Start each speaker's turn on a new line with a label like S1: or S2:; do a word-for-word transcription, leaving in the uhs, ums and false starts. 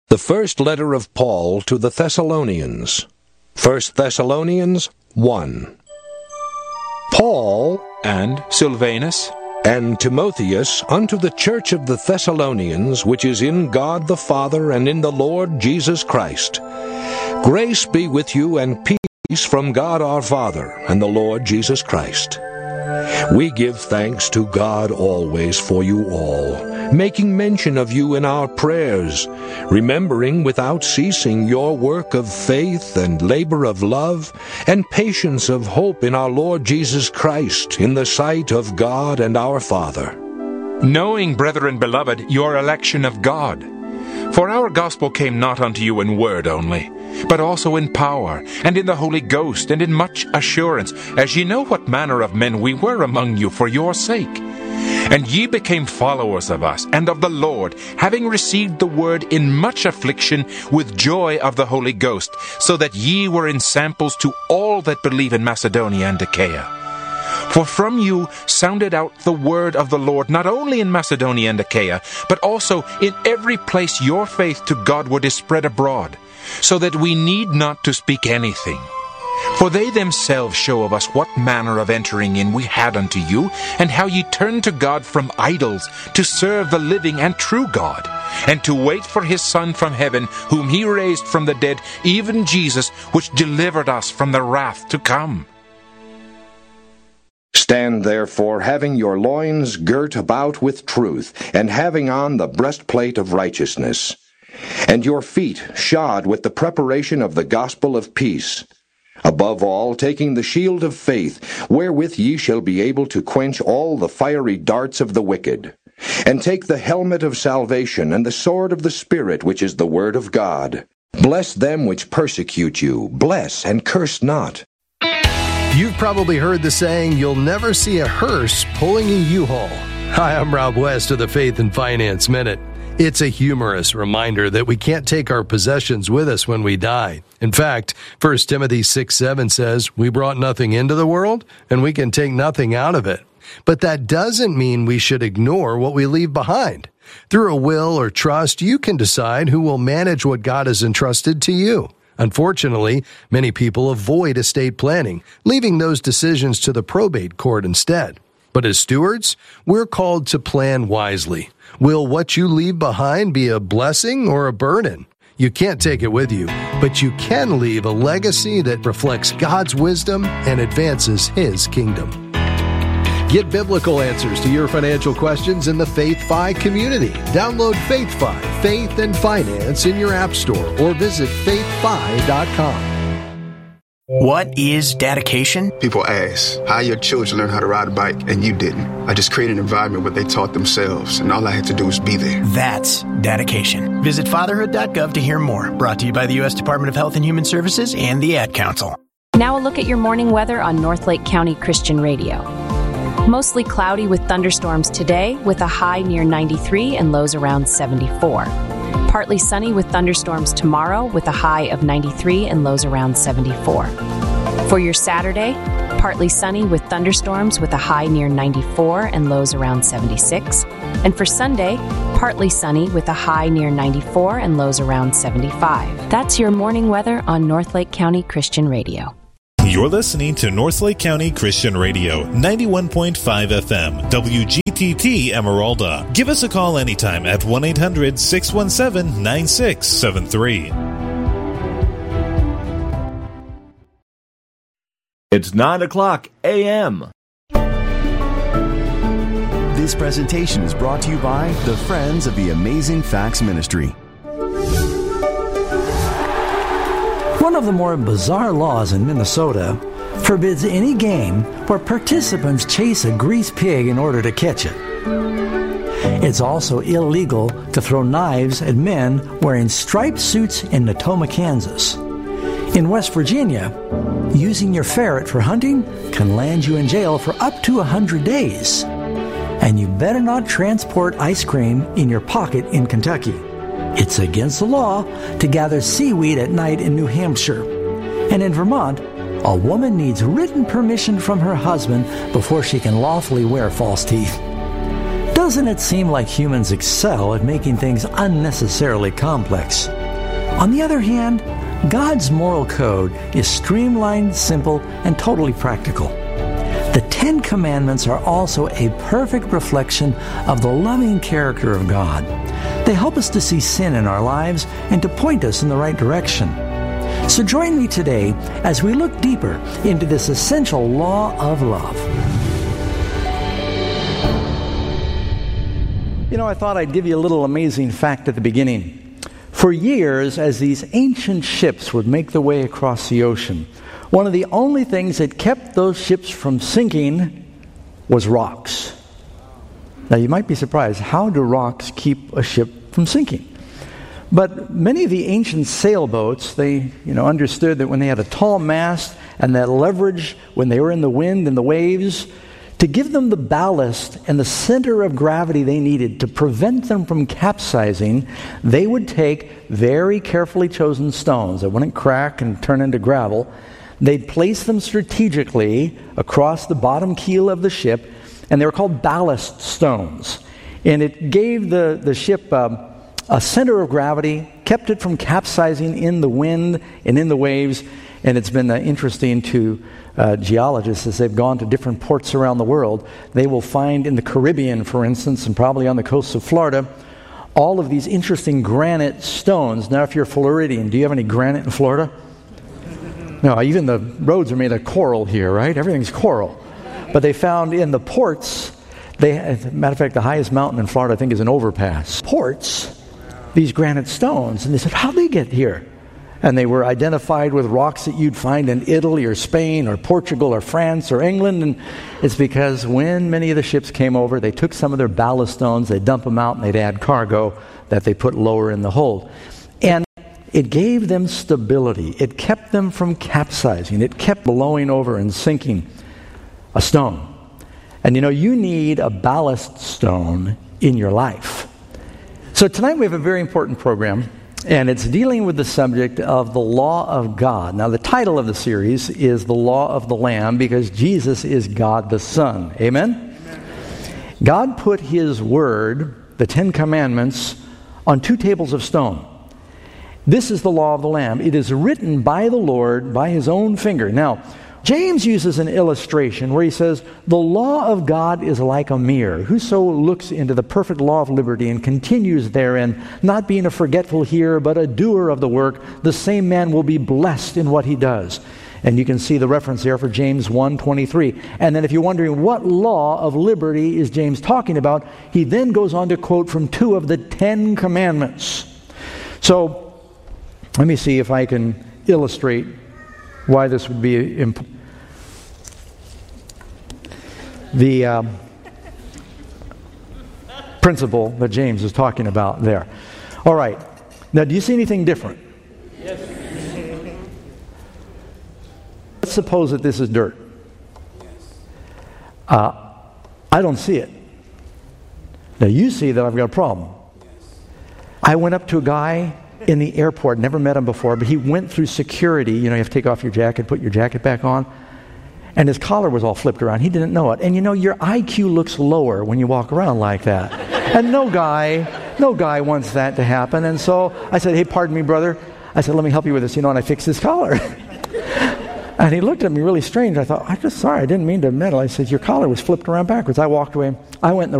S1: The first letter of Paul to the Thessalonians. First Thessalonians one. Paul
S2: and Silvanus
S1: and Timotheus unto the church of the Thessalonians, which is in God the Father and in the Lord Jesus Christ. Grace be with you and peace from God our Father and the Lord Jesus Christ. We give thanks to God always for you all, making mention of you in our prayers, remembering without ceasing your work of faith and labor of love and patience of hope in our Lord Jesus Christ in the sight of God and our Father.
S2: Knowing, brethren beloved, your election of God. For our gospel came not unto you in word only, but also in power, and in the Holy Ghost, and in much assurance, as ye know what manner of men we were among you for your sake. And ye became followers of us, and of the Lord, having received the word in much affliction, with joy of the Holy Ghost, so that ye were ensamples to all that believe in Macedonia and Achaia. For from you sounded out the word of the Lord, not only in Macedonia and Achaia, but also in every place your faith to Godward is spread abroad, so that we need not to speak anything. For they themselves show of us what manner of entering in we had unto you, and how ye turned to God from idols, to serve the living and true God, and to wait for his Son from heaven, whom he raised from the dead, even Jesus, which delivered us from the wrath to come.
S1: Stand therefore, having your loins girt about with truth, and having on the breastplate of righteousness, and your feet shod with the preparation of the gospel of peace. Above all, taking the shield of faith, wherewith ye shall be able to quench all the fiery darts of the wicked. And take the helmet of salvation, and the sword of the Spirit, which is the word of God. Bless them which persecute you, bless and curse not.
S3: You've probably heard the saying, you'll never see a hearse pulling a U-Haul. Hi, I'm Rob West of the Faith and Finance Minute. It's a humorous reminder that we can't take our possessions with us when we die. In fact, First Timothy six seven says, we brought nothing into the world, and we can take nothing out of it. But that doesn't mean we should ignore what we leave behind. Through a will or trust, you can decide who will manage what God has entrusted to you. Unfortunately, many people avoid estate planning, leaving those decisions to the probate court instead. But as stewards, we're called to plan wisely. Will what you leave behind be a blessing or a burden? You can't take it with you, but you can leave a legacy that reflects God's wisdom and advances His kingdom. Get biblical answers to your financial questions in the FaithFi community. Download FaithFi, Faith and Finance in your app store or visit faith fi dot com.
S4: What is dedication?
S5: People ask, how your children learn how to ride a bike and you didn't? I just created an environment where they taught themselves, and all I had to do was be there.
S4: That's dedication. Visit fatherhood dot gov to hear more. Brought to you by the U S Department of Health and Human Services and the Ad Council.
S6: Now a look at your morning weather on North Lake County Christian Radio. Mostly cloudy with thunderstorms today, with a high near ninety-three and lows around seventy-four. Partly sunny with thunderstorms tomorrow, with a high of ninety-three and lows around seventy-four. For your Saturday, partly sunny with thunderstorms with a high near ninety-four and lows around seventy-six. And for Sunday, partly sunny with a high near ninety-four and lows around seventy-five. That's your morning weather on North Lake County Christian Radio.
S7: You're listening to North Lake County Christian Radio, ninety-one point five F M, W G T T Emeralda. Give us a call anytime at one eight hundred six one seven nine six seven three.
S8: It's nine o'clock a m
S9: This presentation is brought to you by the Friends of the Amazing Facts Ministry.
S10: One of the more bizarre laws in Minnesota forbids any game where participants chase a greased pig in order to catch it. It's also illegal to throw knives at men wearing striped suits in Natoma, Kansas. In West Virginia, using your ferret for hunting can land you in jail for up to one hundred days. And you better not transport ice cream in your pocket in Kentucky. It's against the law to gather seaweed at night in New Hampshire. And in Vermont, a woman needs written permission from her husband before she can lawfully wear false teeth. Doesn't it seem like humans excel at making things unnecessarily complex? On the other hand, God's moral code is streamlined, simple, and totally practical. The Ten Commandments are also a perfect reflection of the loving character of God. They help us to see sin in our lives and to point us in the right direction. So join me today as we look deeper into this essential law of love. You know, I thought I'd give you a little amazing fact at the beginning. For years, as these ancient ships would make their way across the ocean, one of the only things that kept those ships from sinking was rocks. Now, you might be surprised, how do rocks keep a ship from sinking? But many of the ancient sailboats, they, you know, understood that when they had a tall mast and that leverage when they were in the wind and the waves, to give them the ballast and the center of gravity they needed to prevent them from capsizing, they would take very carefully chosen stones that wouldn't crack and turn into gravel. They'd place them strategically across the bottom keel of the ship, and they were called ballast stones. And it gave the, the ship um, a center of gravity, kept it from capsizing in the wind and in the waves. And it's been uh, interesting to uh, geologists as they've gone to different ports around the world. They will find in the Caribbean, for instance, and probably on the coast of Florida, all of these interesting granite stones. Now, if you're Floridian, do you have any granite in Florida? No, even the roads are made of coral here, right? Everything's coral. But they found in the ports, they, as a matter of fact, the highest mountain in Florida, I think, is an overpass. Ports, these granite stones. And they said, how'd they get here? And they were identified with rocks that you'd find in Italy or Spain or Portugal or France or England. And it's because when many of the ships came over, they took some of their ballast stones, they'd dump them out, and they'd add cargo that they put lower in the hold. And it gave them stability. It kept them from capsizing. It kept blowing over and sinking a stone. And you know, you need a ballast stone in your life. So tonight we have a very important program, and it's dealing with the subject of the law of God. Now, the title of the series is The Law of the Lamb, because Jesus is God the Son. Amen? Amen. God put His Word, the Ten Commandments, on two tables of stone. This is the law of the Lamb. It is written by the Lord, by His own finger. Now, James uses an illustration where he says, the law of God is like a mirror. Whoso looks into the perfect law of liberty and continues therein, not being a forgetful hearer, but a doer of the work, the same man will be blessed in what he does. And you can see the reference there for James one twenty-three. And then if you're wondering what law of liberty is James talking about, he then goes on to quote from two of the Ten Commandments. So, let me see if I can illustrate why this would be important. The um, principle that James is talking about there. All right. Now, do you see anything different? Yes. Let's suppose that this is dirt. Uh, I don't see it. Now, you see that I've got a problem. I went up to a guy in the airport, never met him before, but he went through security. You know, you have to take off your jacket, put your jacket back on. And his collar was all flipped around. He didn't know it. And you know, your I Q looks lower when you walk around like that. And no guy, no guy wants that to happen. And so I said, hey, pardon me, brother. I said, let me help you with this, you know, and I fixed his collar. And he looked at me really strange. I thought, I'm just sorry, I didn't mean to meddle. I said, your collar was flipped around backwards. I walked away. I went in the